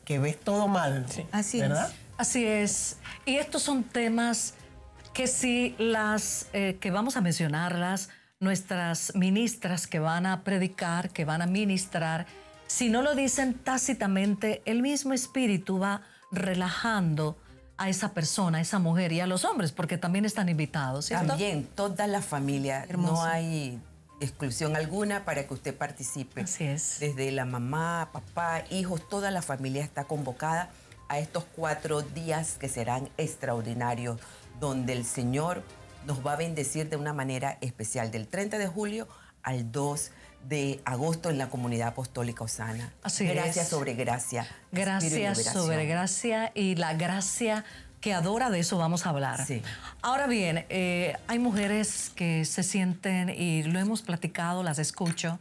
que ves todo mal. Sí. Así ¿verdad? es. Así es. Y estos son temas que si las que vamos a mencionarlas, nuestras ministras que van a predicar, que van a ministrar, si no lo dicen tácitamente, el mismo espíritu va relajando a esa persona, a esa mujer y a los hombres, porque también están invitados, ¿cierto? También, toda la familia, Hermoso. no hay exclusión alguna para que usted participe. Así es. Desde la mamá, papá, hijos, toda la familia está convocada a estos 4 días que serán extraordinarios, donde el Señor nos va a bendecir de una manera especial, del 30 de julio al 2 de agosto en la Comunidad Apostólica Osana. Así Gracia es. sobre gracia. Espíritu y Gracia liberación. sobre gracia y la gracia que adora, de eso vamos a hablar. Sí. Ahora bien, hay mujeres que se sienten, y lo hemos platicado, las escucho,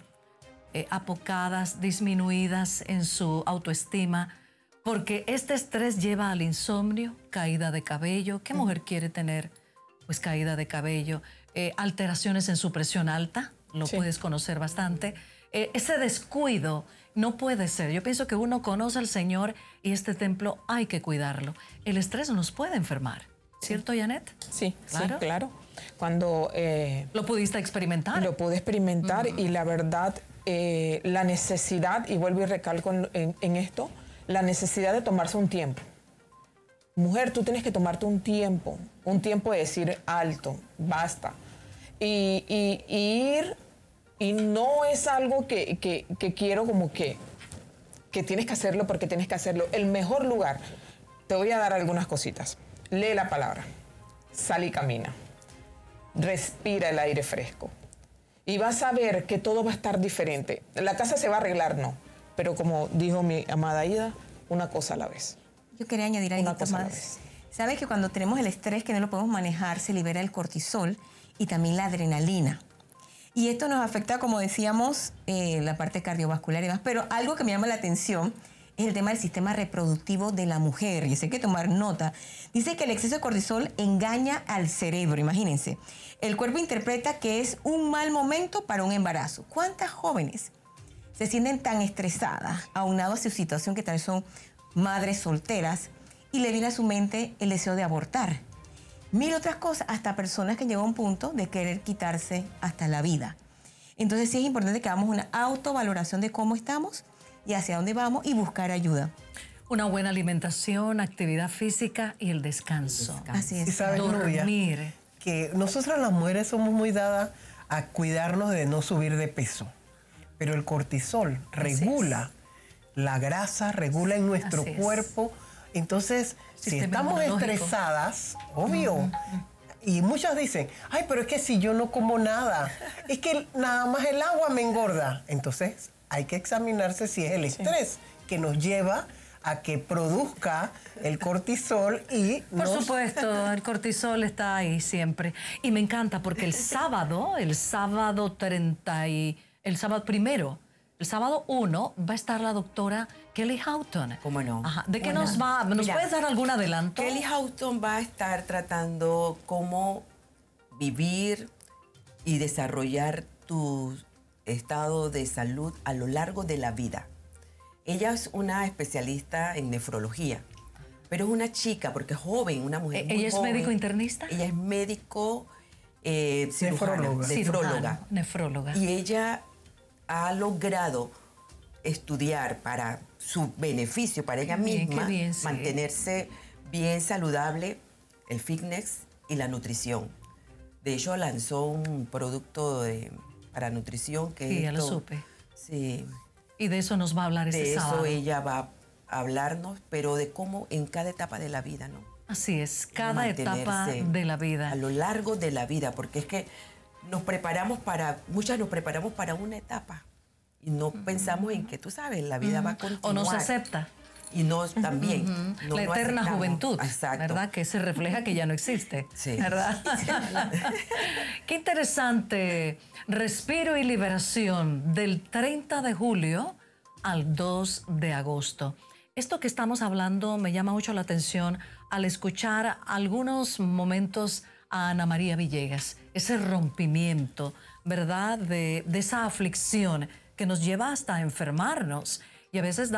apocadas, disminuidas en su autoestima, porque este estrés lleva al insomnio, caída de cabello. ¿Qué mujer quiere tener? Pues caída de cabello, alteraciones en su presión alta, lo Sí. puedes conocer bastante. Ese descuido no puede ser. Yo pienso que uno conoce al Señor y este templo hay que cuidarlo. El estrés nos puede enfermar, ¿cierto, Janet? Sí, Claro. sí, claro. Cuando ¿Lo pudiste experimentar? lo pude experimentar y la verdad, la necesidad, y vuelvo y recalco en esto, la necesidad de tomarse un tiempo. Mujer, tú tienes que tomarte un tiempo de decir alto, basta. Y ir, y no es algo que quiero como que tienes que hacerlo porque tienes que hacerlo. El mejor lugar, te voy a dar algunas cositas. Lee la palabra, sal y camina, respira el aire fresco. Y vas a ver que todo va a estar diferente. La casa se va a arreglar, no. Pero como dijo mi amada Ida, una cosa a la vez. Yo quería añadir Una algo cosa a la más. vez. Sabes que cuando tenemos el estrés que no lo podemos manejar, se libera el cortisol y también la adrenalina. Y esto nos afecta, como decíamos, la parte cardiovascular y demás. Pero algo que me llama la atención es el tema del sistema reproductivo de la mujer. Y eso hay que tomar nota. Dice que el exceso de cortisol engaña al cerebro, imagínense. El cuerpo interpreta que es un mal momento para un embarazo. ¿Cuántas jóvenes se sienten tan estresadas, aunado a su situación que tal vez son madres solteras, y le viene a su mente el deseo de abortar? Mil otras cosas, hasta personas que llegan a un punto de querer quitarse hasta la vida. Entonces sí es importante que hagamos una autovaloración de cómo estamos y hacia dónde vamos y buscar ayuda. Una buena alimentación, actividad física y el descanso. Así Y es. sabes, Nubia, Dormir. que nosotras las mujeres somos muy dadas a cuidarnos de no subir de peso. Pero el cortisol regula la grasa, regula en nuestro Así es. cuerpo. Entonces, si Sistema estamos inmunológico. estresadas, obvio. Y muchas dicen, ay, pero es que si yo no como nada, es que nada más el agua me engorda. Entonces, hay que examinarse si es el estrés que nos lleva a que produzca el cortisol y Por supuesto, el cortisol está ahí siempre. Y me encanta porque el sábado 30 y el sábado primero, el sábado 1 va a estar la doctora Kelly Houghton. ¿Cómo no? Ajá. ¿De qué nos va? ¿Nos Mira, puedes dar algún adelanto? Kelly Houghton va a estar tratando cómo vivir y desarrollar tu estado de salud a lo largo de la vida. Ella es una especialista en nefrología, pero es una chica, porque es joven, una mujer muy ¿Ella es joven. médico internista? Ella es médico cirujana, Nefróloga. Nefróloga. y ella ha logrado estudiar para su beneficio, para ella Bien, misma, qué bien, sí. mantenerse bien saludable, el fitness y la nutrición. De hecho, lanzó un producto para nutrición que Sí, ya lo esto- supe. Sí, Y de eso nos va a hablar de este eso sábado. ella va a hablarnos, pero de cómo en cada etapa de la vida, ¿no? Así es, cada etapa Mantenerse de la vida. A lo largo de la vida, porque es que muchas nos preparamos para una etapa y no pensamos en que, tú sabes, la vida va a continuar. O no se acepta. Y no también. no La lo eterna aceptamos. juventud, Exacto. ¿verdad? Que se refleja que ya no existe, Sí. ¿verdad? Qué interesante. Respiro y liberación del 30 de julio al 2 de agosto. Esto que estamos hablando me llama mucho la atención al escuchar algunos momentos a Ana María Villegas, ese rompimiento, ¿verdad? De esa aflicción que nos lleva hasta a enfermarnos y a veces